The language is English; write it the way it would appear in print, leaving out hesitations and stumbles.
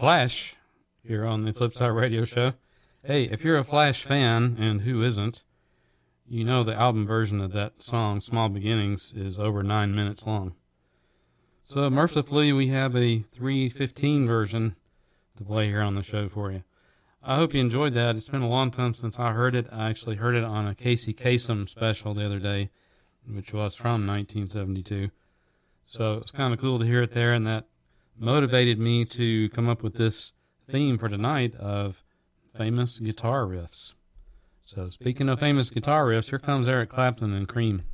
Flash here on the Flipside Radio Show. Hey, if you're a Flash fan, and who isn't, you know the album version of that song, Small Beginnings, is over 9 minutes long. So mercifully, we have a 3:15 version to play here on the show for you. I hope you enjoyed that. It's been a long time since I heard it. I actually heard it on a Casey Kasem special the other day, which was from 1972. So it's kind of cool to hear it there, and that motivated me to come up with this theme for tonight of famous guitar riffs. So speaking of famous guitar riffs, here comes Eric Clapton and Cream.